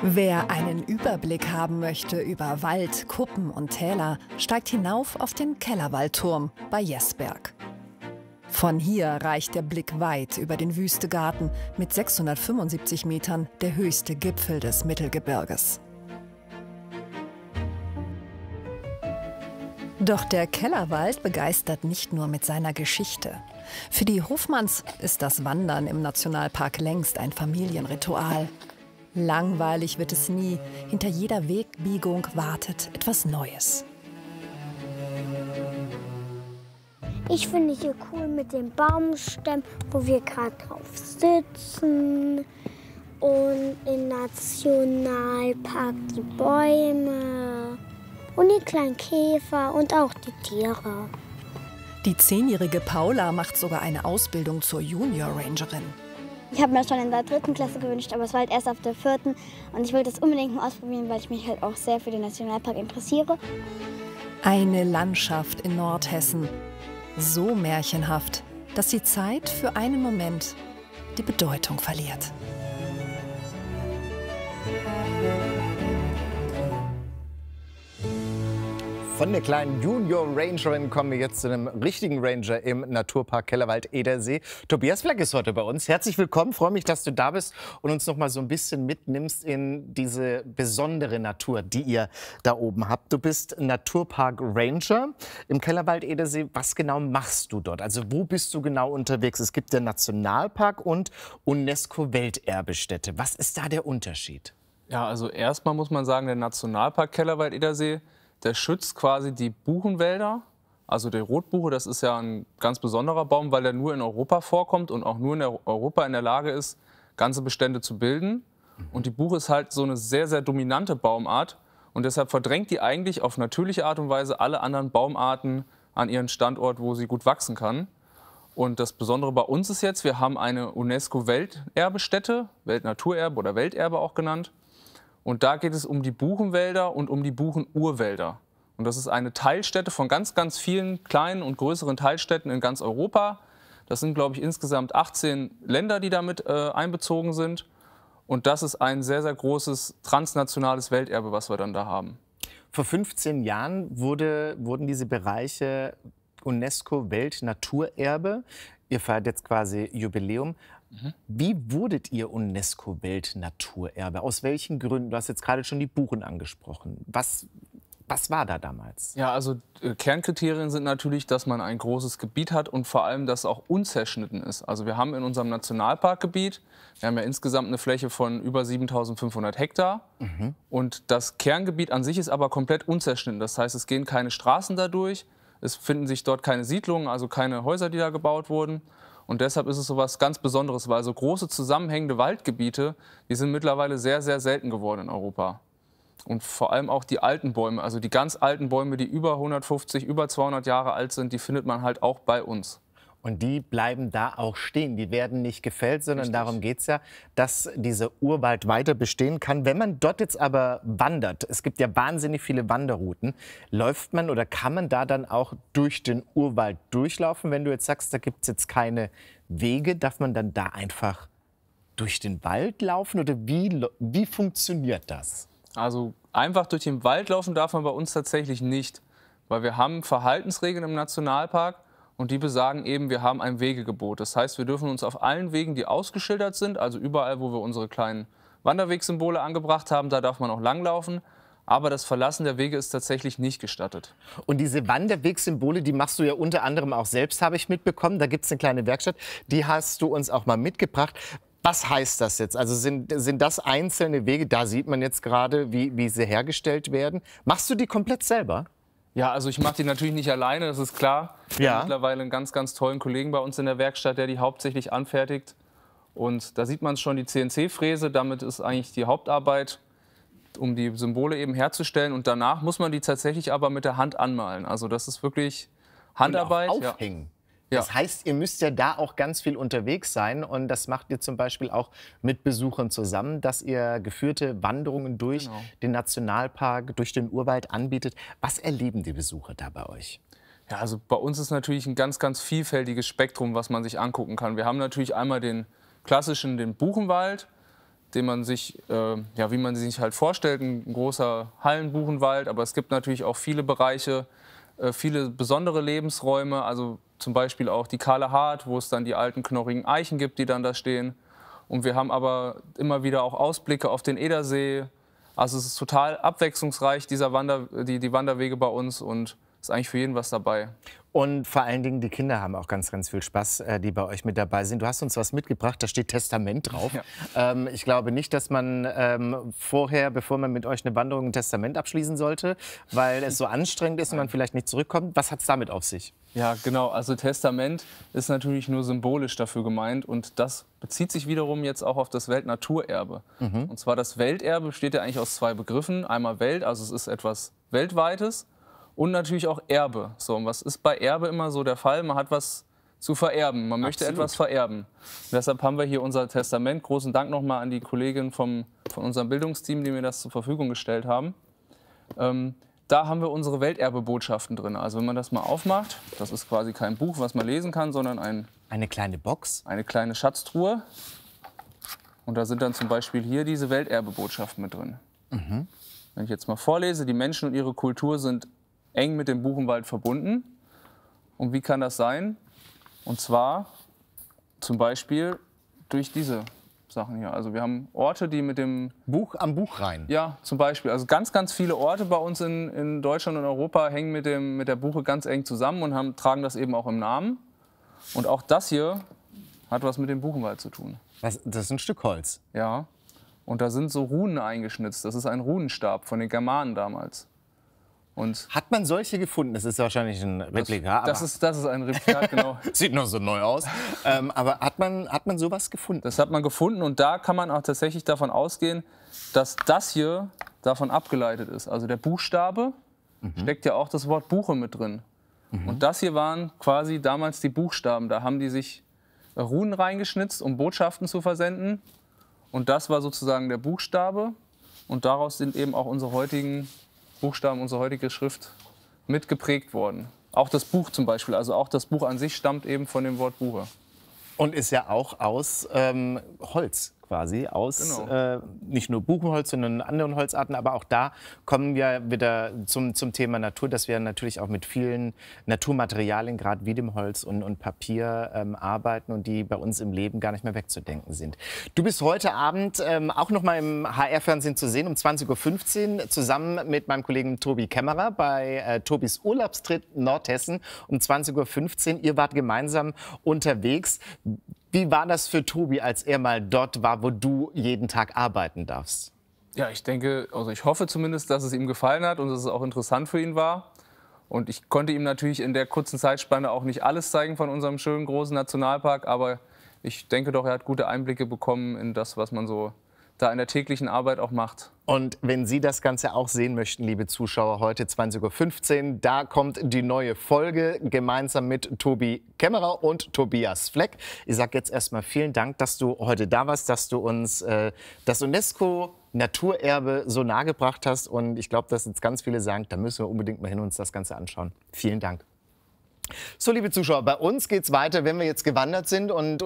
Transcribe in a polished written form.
Wer einen Überblick haben möchte über Wald, Kuppen und Täler, steigt hinauf auf den Kellerwaldturm bei Jesberg. Von hier reicht der Blick weit über den Wüstegarten, mit 675 Metern der höchste Gipfel des Mittelgebirges. Doch der Kellerwald begeistert nicht nur mit seiner Geschichte. Für die Hofmanns ist das Wandern im Nationalpark längst ein Familienritual. Langweilig wird es nie. Hinter jeder Wegbiegung wartet etwas Neues. Ich finde hier cool mit den Baumstämmen, wo wir gerade drauf sitzen. Und im Nationalpark die Bäume und die kleinen Käfer und auch die Tiere. Die 10-jährige Paula macht sogar eine Ausbildung zur Junior Rangerin. Ich habe mir schon in der 3. Klasse gewünscht, aber es war halt erst auf der 4. Und ich wollte es unbedingt mal ausprobieren, weil ich mich halt auch sehr für den Nationalpark interessiere. Eine Landschaft in Nordhessen, so märchenhaft, dass die Zeit für einen Moment die Bedeutung verliert. Von der kleinen Junior Rangerin kommen wir jetzt zu einem richtigen Ranger im Naturpark Kellerwald-Edersee. Tobias Fleck ist heute bei uns. Herzlich willkommen, freue mich, dass du da bist und uns noch mal so ein bisschen mitnimmst in diese besondere Natur, die ihr da oben habt. Du bist Naturpark Ranger im Kellerwald-Edersee. Was genau machst du dort? Also wo bist du genau unterwegs? Es gibt den Nationalpark und UNESCO-Welterbestätte. Was ist da der Unterschied? Ja, also erstmal muss man sagen, der Nationalpark Kellerwald-Edersee, der schützt quasi die Buchenwälder, also die Rotbuche, das ist ja ein ganz besonderer Baum, weil er nur in Europa vorkommt und auch nur in Europa in der Lage ist, ganze Bestände zu bilden. Und die Buche ist halt so eine sehr, sehr dominante Baumart und deshalb verdrängt die eigentlich auf natürliche Art und Weise alle anderen Baumarten an ihren Standort, wo sie gut wachsen kann. Und das Besondere bei uns ist jetzt, wir haben eine UNESCO-Welterbestätte, Weltnaturerbe oder Welterbe auch genannt. Und da geht es um die Buchenwälder und um die Buchenurwälder. Und das ist eine Teilstätte von ganz, ganz vielen kleinen und größeren Teilstädten in ganz Europa. Das sind, glaube ich, insgesamt 18 Länder, die damit einbezogen sind. Und das ist ein sehr, sehr großes transnationales Welterbe, was wir dann da haben. Vor 15 Jahren wurden diese Bereiche UNESCO-Weltnaturerbe. Ihr feiert jetzt quasi Jubiläum. Wie wurdet ihr UNESCO-Weltnaturerbe? Aus welchen Gründen? Du hast jetzt gerade schon die Buchen angesprochen. Was war da damals? Ja, also Kernkriterien sind natürlich, dass man ein großes Gebiet hat und vor allem, dass es auch unzerschnitten ist. Also wir haben in unserem Nationalparkgebiet, wir haben ja insgesamt eine Fläche von über 7.500 Hektar. Und das Kerngebiet an sich ist aber komplett unzerschnitten. Das heißt, es gehen keine Straßen dadurch, es finden sich dort keine Siedlungen, also keine Häuser, die da gebaut wurden. Und deshalb ist es so was ganz Besonderes, weil so große zusammenhängende Waldgebiete, die sind mittlerweile sehr, sehr selten geworden in Europa. Und vor allem auch die alten Bäume, also die ganz alten Bäume, die über 150, über 200 Jahre alt sind, die findet man halt auch bei uns. Und die bleiben da auch stehen. Die werden nicht gefällt, sondern Richtig. darum geht es ja, dass dieser Urwald weiter bestehen kann. Wenn man dort jetzt aber wandert, es gibt ja wahnsinnig viele Wanderrouten, läuft man oder kann man da dann auch durch den Urwald durchlaufen? Wenn du jetzt sagst, da gibt es jetzt keine Wege, darf man dann da einfach durch den Wald laufen? Oder wie funktioniert das? Also einfach durch den Wald laufen darf man bei uns tatsächlich nicht, weil wir haben Verhaltensregeln im Nationalpark. Und die besagen eben, wir haben ein Wegegebot. Das heißt, wir dürfen uns auf allen Wegen, die ausgeschildert sind, also überall, wo wir unsere kleinen Wanderwegsymbole angebracht haben, da darf man auch langlaufen. Aber das Verlassen der Wege ist tatsächlich nicht gestattet. Und diese Wanderwegsymbole, die machst du ja unter anderem auch selbst, habe ich mitbekommen. Da gibt es eine kleine Werkstatt, die hast du uns auch mal mitgebracht. Was heißt das jetzt? Also sind das einzelne Wege? Da sieht man jetzt gerade, wie sie hergestellt werden. Machst du die komplett selber? Ja, also ich mache die natürlich nicht alleine, das ist klar. Wir Ja. haben mittlerweile einen ganz, ganz tollen Kollegen bei uns in der Werkstatt, der die hauptsächlich anfertigt. Und da sieht man schon die CNC-Fräse, damit ist eigentlich die Hauptarbeit, um die Symbole eben herzustellen. Und danach muss man die tatsächlich aber mit der Hand anmalen. Also das ist wirklich Handarbeit. Und auch aufhängen. Ja. Das heißt, ihr müsst ja da auch ganz viel unterwegs sein. Und das macht ihr zum Beispiel auch mit Besuchern zusammen, dass ihr geführte Wanderungen durch den Nationalpark, durch den Urwald anbietet. Was erleben die Besucher da bei euch? Ja, also bei uns ist natürlich ein ganz, ganz vielfältiges Spektrum, was man sich angucken kann. Wir haben natürlich einmal den klassischen, den Buchenwald. den man sich, ja, wie man sich halt vorstellt, ein großer Hallenbuchenwald. Aber es gibt natürlich auch viele Bereiche, viele besondere Lebensräume, also zum Beispiel auch die Kahle Hart, wo es dann die alten knorrigen Eichen gibt, die dann da stehen. Und wir haben aber immer wieder auch Ausblicke auf den Edersee. Also es ist total abwechslungsreich, die Wanderwege bei uns, und ist eigentlich für jeden was dabei. Und vor allen Dingen, die Kinder haben auch ganz, ganz viel Spaß, die bei euch mit dabei sind. Du hast uns was mitgebracht, da steht Testament drauf. Ja. Ich glaube nicht, dass man vorher, bevor man mit euch eine Wanderung, ein Testament abschließen sollte, weil es so anstrengend ist und man vielleicht nicht zurückkommt. Was hat es damit auf sich? Ja, genau. Also Testament ist natürlich nur symbolisch dafür gemeint, und das bezieht sich wiederum jetzt auch auf das Weltnaturerbe. Und zwar das Welterbe besteht ja eigentlich aus zwei Begriffen. Einmal Welt, also es ist etwas Weltweites, und natürlich auch Erbe. So, und was ist bei Erbe immer so der Fall? Man hat was zu vererben. Man möchte etwas vererben. Und deshalb haben wir hier unser Testament. Großen Dank nochmal an die Kollegin von unserem Bildungsteam, die mir das zur Verfügung gestellt haben. Da haben wir unsere Welterbebotschaften drin. Also wenn man das mal aufmacht, das ist quasi kein Buch, was man lesen kann, sondern eine kleine Box, eine kleine Schatztruhe. Und da sind dann zum Beispiel hier diese Welterbebotschaften mit drin. Wenn ich jetzt mal vorlese, die Menschen und ihre Kultur sind eng mit dem Buchenwald verbunden. Und wie kann das sein? Und zwar zum Beispiel durch diese Sachen hier. Also wir haben Orte, die mit dem Buch am Buchrhein. Ja, zum Beispiel. Also ganz, ganz viele Orte bei uns in Deutschland und Europa hängen mit der Buche ganz eng zusammen und tragen das eben auch im Namen. Und auch das hier hat was mit dem Buchenwald zu tun. Das ist ein Stück Holz. Ja. Und da sind so Runen eingeschnitzt. Das ist ein Runenstab von den Germanen damals. Und hat man solche gefunden? Das ist wahrscheinlich ein Replika. Das ist ein Replikat, genau. Sieht noch so neu aus. Aber hat man sowas gefunden? Das hat man gefunden, und da kann man auch tatsächlich davon ausgehen, dass das hier davon abgeleitet ist. Also der Buchstabe steckt ja auch das Wort Buche mit drin. Und das hier waren quasi damals die Buchstaben. Da haben die sich Runen reingeschnitzt, um Botschaften zu versenden. Und das war sozusagen der Buchstabe. Und daraus sind eben auch unsere heutigen Buchstaben, unsere heutige Schrift mitgeprägt worden. Auch das Buch zum Beispiel, also auch das Buch an sich stammt eben von dem Wort Buche. Und ist ja auch aus Holz quasi, aus nicht nur Buchenholz, sondern anderen Holzarten. Aber auch da kommen wir wieder zum Thema Natur, dass wir natürlich auch mit vielen Naturmaterialien, gerade wie dem Holz und Papier, arbeiten und die bei uns im Leben gar nicht mehr wegzudenken sind. Du bist heute Abend auch noch mal im HR-Fernsehen zu sehen, um 20:15 Uhr, zusammen mit meinem Kollegen Tobi Kämmerer bei Tobis Urlaubstritt Nordhessen um 20:15 Uhr. Ihr wart gemeinsam unterwegs. Wie war das für Tobi, als er mal dort war, wo du jeden Tag arbeiten darfst? Ja, ich denke, also ich hoffe zumindest, dass es ihm gefallen hat und dass es auch interessant für ihn war. Und ich konnte ihm natürlich in der kurzen Zeitspanne auch nicht alles zeigen von unserem schönen großen Nationalpark, aber ich denke doch, er hat gute Einblicke bekommen in das, was man so da in der täglichen Arbeit auch macht. Und wenn Sie das Ganze auch sehen möchten, liebe Zuschauer, heute 20:15 Uhr, da kommt die neue Folge gemeinsam mit Tobi Kämmerer und Tobias Fleck. Ich sage jetzt erstmal vielen Dank, dass du heute da warst, dass du uns das UNESCO-Naturerbe so nahe gebracht hast. Und ich glaube, dass jetzt ganz viele sagen, da müssen wir unbedingt mal hin und uns das Ganze anschauen. Vielen Dank. So, liebe Zuschauer, bei uns geht's weiter, wenn wir jetzt gewandert sind und